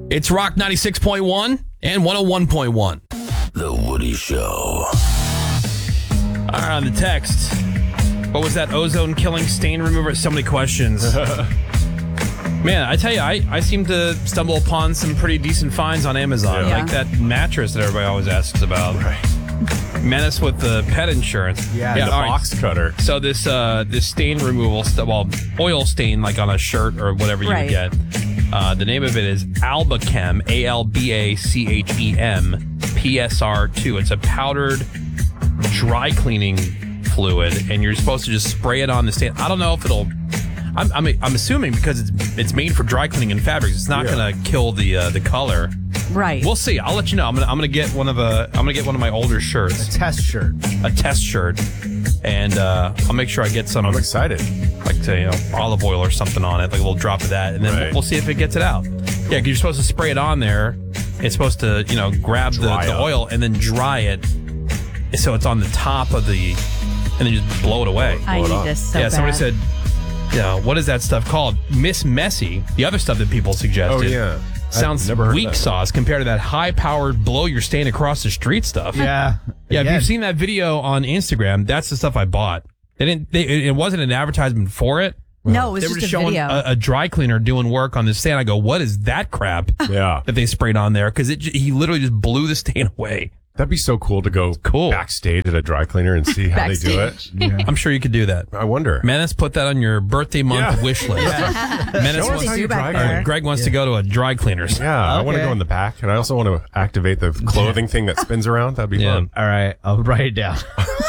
It's Rock 96.1 and 101.1. The Woody Show. All right, on the text. What was that ozone-killing stain remover? So many questions. Man, I tell you, I seem to stumble upon some pretty decent finds on Amazon. Yeah. Like that mattress that everybody always asks about. Right. Menace with the pet insurance. Yeah, the all right. box cutter. So this stain removal, oil stain like on a shirt or whatever you would get. The name of it is Albachem, ALBACHEM, PSR2. It's a powdered dry cleaning fluid, and you're supposed to just spray it on the stain. I don't know if it'll. I'm assuming because it's made for dry cleaning in fabrics, it's not going to kill the color. Right. We'll see. I'll let you know. I'm gonna get one of my older shirts. A test shirt, and I'll make sure I get some. I'm excited. Like say olive oil or something on it, like a little drop of that, and then we'll see if it gets it out. Yeah, because you're supposed to spray it on there. It's supposed to grab the oil and then dry it, so it's on the top of the, and then just blow it away. I need this so bad. Somebody said, what is that stuff called? Miss Messy. The other stuff that people suggested. Oh yeah. Sounds weak sauce compared to that high-powered blow your stain across the street stuff. Yeah. Yeah, if you've seen that video on Instagram, that's the stuff I bought. It wasn't an advertisement for it. No, it was they were just a showing video. a dry cleaner doing work on the stain. I go, what is that crap that they sprayed on there? Because he literally just blew the stain away. That'd be so cool to go backstage at a dry cleaner and see how they do it. Yeah. I'm sure you could do that. I wonder. Menace, put that on your birthday month wish list. Menace Show us how you dry clean. Greg wants to go to a dry cleaner's. Yeah, I want to go in the back, and I also want to activate the clothing thing that spins around. That'd be fun. All right, I'll write it down.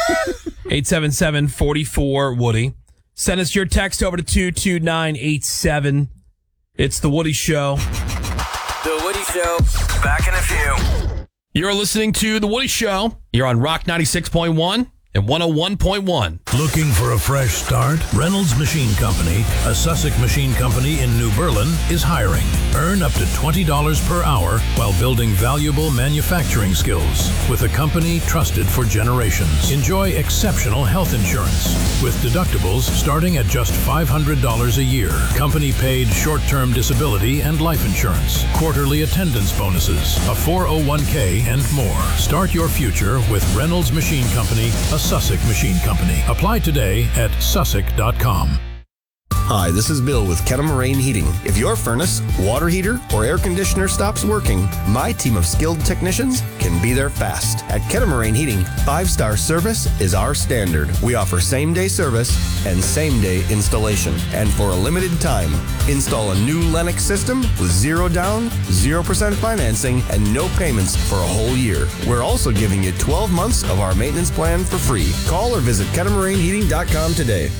877-44-WOODY. Send us your text over to 22987. It's The Woody Show. The Woody Show. Back in a few. You're listening to The Woody Show. You're on Rock 96.1 and 101.1. Looking for a fresh start? Reynolds Machine Company, a Sussex machine company in New Berlin, is hiring. Earn up to $20 per hour while building valuable manufacturing skills with a company trusted for generations. Enjoy exceptional health insurance with deductibles starting at just $500 a year. Company paid short-term disability and life insurance, quarterly attendance bonuses, a 401k, and more. Start your future with Reynolds Machine Company, a Sussex machine company. Apply today at sussex.com. Hi, this is Bill with Kettle Heating. If your furnace, water heater, or air conditioner stops working, my team of skilled technicians can be there fast. At Kettle Heating, 5-star service is our standard. We offer same-day service and same-day installation. And for a limited time, install a new Lennox system with 0 down, 0% financing, and no payments for a whole year. We're also giving you 12 months of our maintenance plan for free. Call or visit KettleMarineHeating.com today.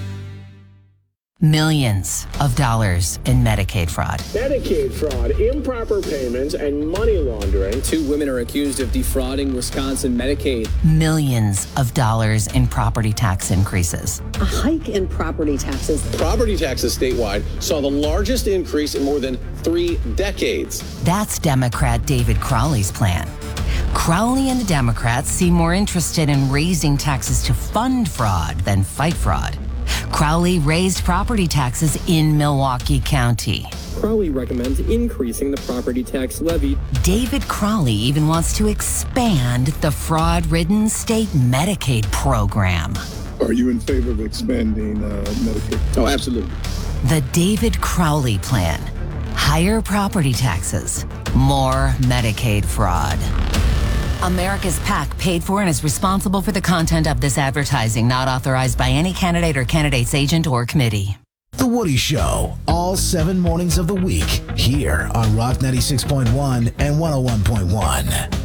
Millions of dollars in Medicaid fraud. Medicaid fraud, improper payments, and money laundering. 2 women are accused of defrauding Wisconsin Medicaid. Millions of dollars in property tax increases. A hike in property taxes. Property taxes statewide saw the largest increase in more than 3 decades. That's Democrat David Crowley's plan. Crowley and the Democrats seem more interested in raising taxes to fund fraud than fight fraud. Crowley raised property taxes in Milwaukee County. Crowley recommends increasing the property tax levy. David Crowley even wants to expand the fraud-ridden state Medicaid program. Are you in favor of expanding Medicaid? Oh, absolutely. The David Crowley plan. Higher property taxes, more Medicaid fraud. America's PAC paid for and is responsible for the content of this advertising, not authorized by any candidate or candidate's agent or committee. The Woody Show, all 7 mornings of the week, here on Rock 96.1 and 101.1.